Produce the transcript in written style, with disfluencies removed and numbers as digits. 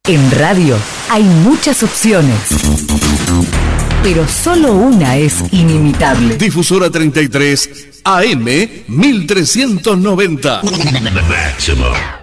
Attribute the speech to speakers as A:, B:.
A: En radio hay muchas opciones, pero solo una es inimitable.
B: Difusora 33 AM 1390.
C: Máximo.